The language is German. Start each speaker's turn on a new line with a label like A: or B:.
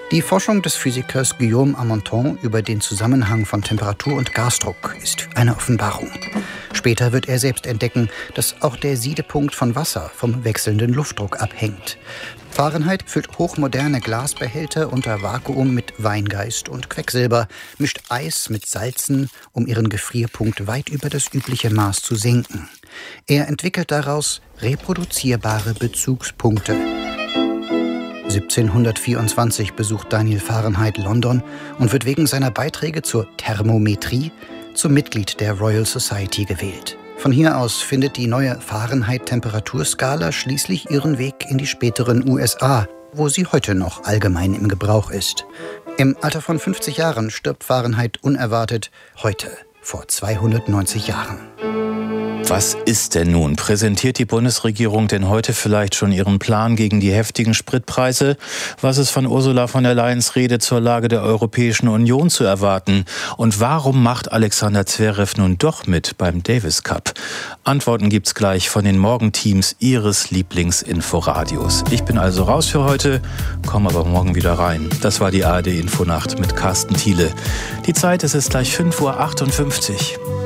A: Die Forschung des Physikers Guillaume Amanton über den Zusammenhang von Temperatur und Gasdruck ist eine Offenbarung. Später wird er selbst entdecken, dass auch der Siedepunkt von Wasser vom wechselnden Luftdruck abhängt. Fahrenheit füllt hochmoderne Glasbehälter unter Vakuum mit Weingeist und Quecksilber, mischt Eis mit Salzen, um ihren Gefrierpunkt weit über das übliche Maß zu senken. Er entwickelt daraus reproduzierbare Bezugspunkte. 1724 besucht Daniel Fahrenheit London und wird wegen seiner Beiträge zur Thermometrie zum Mitglied der Royal Society gewählt. Von hier aus findet die neue Fahrenheit-Temperaturskala schließlich ihren Weg in die späteren USA, wo sie heute noch allgemein im Gebrauch ist. Im Alter von 50 Jahren stirbt Fahrenheit unerwartet, heute, vor 290 Jahren.
B: Was ist denn nun? Präsentiert die Bundesregierung denn heute vielleicht schon ihren Plan gegen die heftigen Spritpreise? Was ist von Ursula von der Leyens Rede zur Lage der Europäischen Union zu erwarten? Und warum macht Alexander Zverev nun doch mit beim Davis Cup? Antworten gibt's gleich von den Morgenteams Ihres Lieblingsinforadios. Ich bin also raus für heute, komme aber morgen wieder rein. Das war die ARD Infonacht mit Carsten Thiele. Die Zeit ist jetzt gleich 5:58 Uhr.